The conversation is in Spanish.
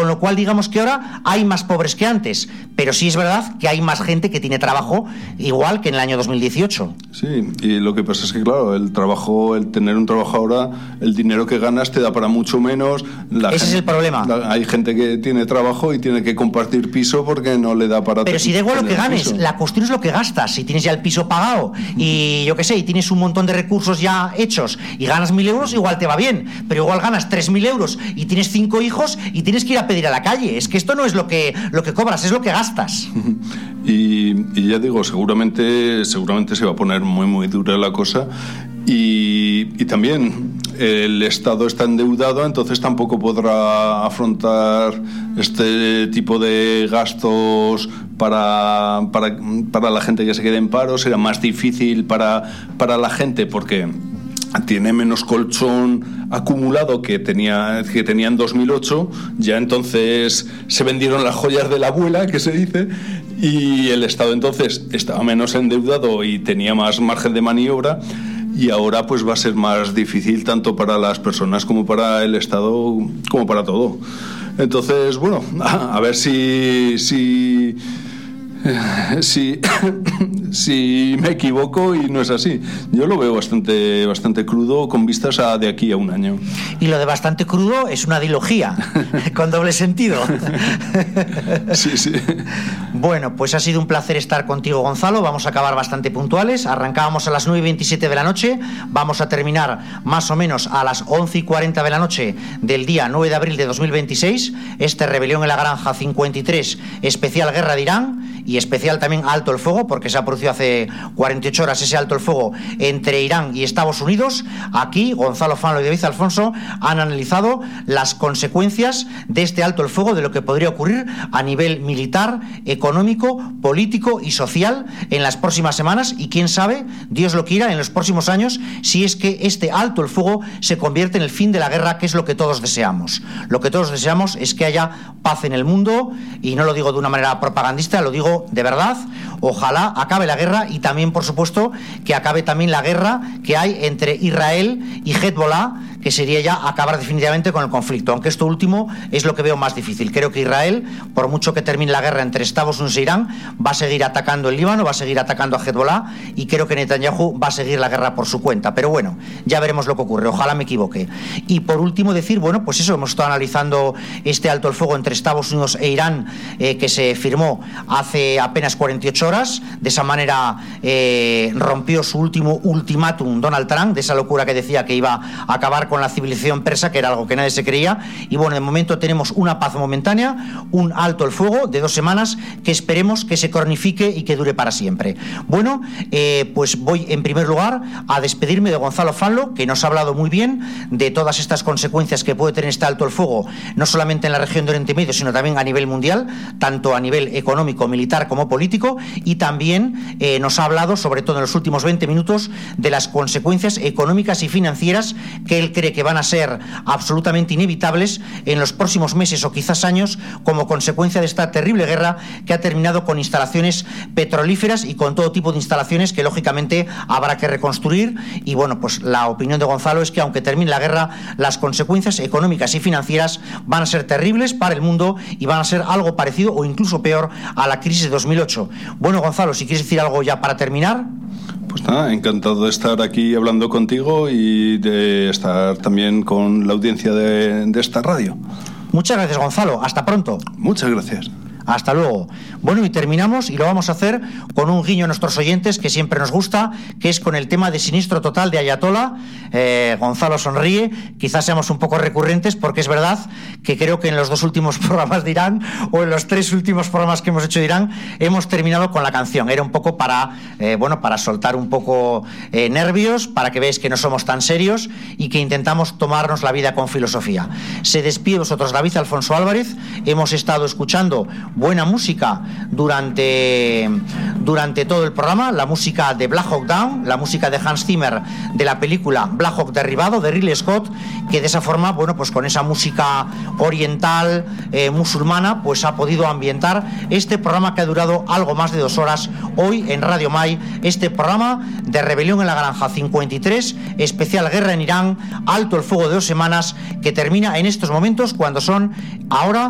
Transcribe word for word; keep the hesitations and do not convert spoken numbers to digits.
con lo cual digamos que ahora hay más pobres que antes, pero sí es verdad que hay más gente que tiene trabajo igual que en el año dos mil dieciocho. Sí, y lo que pasa es que claro, el trabajo, el tener un trabajo ahora, el dinero que ganas te da para mucho menos. La Ese gente, es el problema. La, hay gente que tiene trabajo y tiene que compartir piso porque no le da para... Pero si da igual lo que ganes, piso. La cuestión es lo que gastas. Si tienes ya el piso pagado y yo qué sé, y tienes un montón de recursos ya hechos y ganas mil euros, igual te va bien, pero igual ganas tres mil euros y tienes cinco hijos y tienes que ir a pedir a la calle. Es que esto no es lo que, lo que cobras, es lo que gastas. y, y ya digo, seguramente, seguramente se va a poner muy muy dura la cosa. Y, y también el Estado está endeudado, entonces tampoco podrá afrontar este tipo de gastos para, para, para la gente que se quede en paro. Será más difícil para, para la gente porque tiene menos colchón acumulado que tenía, que tenía en dos mil ocho. Ya entonces se vendieron las joyas de la abuela, que se dice, y el Estado entonces estaba menos endeudado y tenía más margen de maniobra. Y ahora pues va a ser más difícil tanto para las personas como para el Estado, como para todo. Entonces, bueno, a, a ver si si si si me equivoco y no es así. Yo lo veo bastante bastante crudo con vistas a de aquí a un año. Y lo de bastante crudo es una dilogía con doble sentido. Sí, sí. Bueno, pues ha sido un placer estar contigo, Gonzalo. Vamos a acabar bastante puntuales. Arrancábamos a las nueve y veintisiete de la noche. Vamos a terminar más o menos a las once y cuarenta de la noche del día nueve de abril de dos mil veintiséis. Este Rebelión en la Granja cincuenta y tres, especial Guerra de Irán y especial también Alto el Fuego, porque se ha producido hace cuarenta y ocho horas ese alto el fuego entre Irán y Estados Unidos. Aquí Gonzalo Fanlo y David Alfonso han analizado las consecuencias de este alto el fuego, de lo que podría ocurrir a nivel militar, económico, político y social en las próximas semanas, y quién sabe, Dios lo quiera, en los próximos años, si es que este alto el fuego se convierte en el fin de la guerra, que es lo que todos deseamos. Lo que todos deseamos es que haya paz en el mundo, y no lo digo de una manera propagandista, lo digo de verdad. Ojalá acabe la guerra, y también, por supuesto, que acabe también la guerra que hay entre Israel y Hezbollah, que sería ya acabar definitivamente con el conflicto, aunque esto último es lo que veo más difícil. Creo que Israel, por mucho que termine la guerra entre Estados Unidos e Irán, va a seguir atacando el Líbano, va a seguir atacando a Hezbollah, y creo que Netanyahu va a seguir la guerra por su cuenta. Pero bueno, ya veremos lo que ocurre, ojalá me equivoque. Y por último decir, bueno, pues eso, hemos estado analizando este alto el fuego entre Estados Unidos e Irán, eh, que se firmó hace apenas cuarenta y ocho horas. De esa manera eh, rompió su último ultimátum Donald Trump, de esa locura que decía que iba a acabar con la civilización persa, que era algo que nadie se creía. Y bueno, de momento tenemos una paz momentánea, un alto el fuego de dos semanas que esperemos que se cronifique y que dure para siempre. Bueno, eh, pues voy en primer lugar a despedirme de Gonzalo Fanlo, que nos ha hablado muy bien de todas estas consecuencias que puede tener este alto el fuego, no solamente en la región de Oriente Medio, sino también a nivel mundial, tanto a nivel económico, militar como político, y también eh, nos ha hablado, sobre todo en los últimos veinte minutos, de las consecuencias económicas y financieras que él cree que van a ser absolutamente inevitables en los próximos meses o quizás años, como consecuencia de esta terrible guerra que ha terminado con instalaciones petrolíferas y con todo tipo de instalaciones que lógicamente habrá que reconstruir. Y bueno, pues la opinión de Gonzalo es que aunque termine la guerra, las consecuencias económicas y financieras van a ser terribles para el mundo y van a ser algo parecido o incluso peor a la crisis de dos mil ocho. Bueno, Gonzalo, si quieres decir algo ya para terminar. Pues nada, encantado de estar aquí hablando contigo y de estar también con la audiencia de, de esta radio. Muchas gracias, Gonzalo. Hasta pronto. Muchas gracias. Hasta luego. Bueno, y terminamos, y lo vamos a hacer con un guiño a nuestros oyentes que siempre nos gusta, que es con el tema de Siniestro Total de Ayatollah. eh, Gonzalo sonríe, quizás seamos un poco recurrentes, porque es verdad que creo que en los dos últimos programas de Irán, o en los tres últimos programas que hemos hecho de Irán, hemos terminado con la canción. Era un poco para eh, bueno, para soltar un poco eh, nervios, para que veáis que no somos tan serios y que intentamos tomarnos la vida con filosofía. Se despide vosotros David Alfonso Álvarez. Hemos estado escuchando buena música durante, durante todo el programa, la música de Black Hawk Down, la música de Hans Zimmer de la película Black Hawk Derribado de Ridley Scott, que de esa forma, bueno, pues con esa música oriental, eh, musulmana, pues ha podido ambientar este programa que ha durado algo más de dos horas hoy en Radio Mai, este programa de Rebelión en la Granja cincuenta y tres, especial Guerra en Irán, alto el fuego de dos semanas, que termina en estos momentos cuando son ahora